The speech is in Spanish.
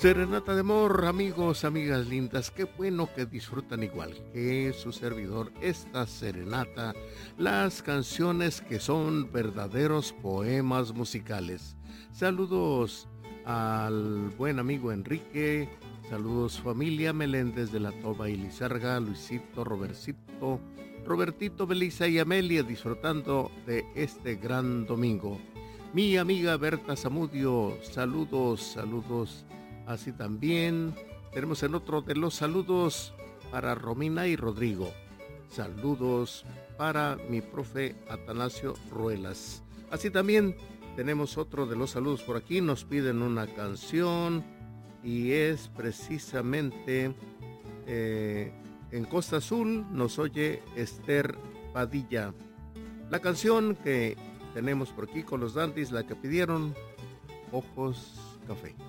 Serenata de amor, amigos, amigas lindas, qué bueno que disfrutan igual que su servidor esta serenata, las canciones que son verdaderos poemas musicales. Saludos al buen amigo Enrique, saludos familia Meléndez de la Toba y Lizarga, Luisito, Robertito, Belisa y Amelia disfrutando de este gran domingo. Mi amiga Berta Zamudio, saludos. Así también tenemos en otro de los saludos para Romina y Rodrigo. Saludos para mi profe Atanasio Ruelas. Así también tenemos otro de los saludos por aquí. Nos piden una canción y es precisamente en Costa Azul nos oye Esther Padilla. La canción que tenemos por aquí con los Dandis, la que pidieron, Ojos Café.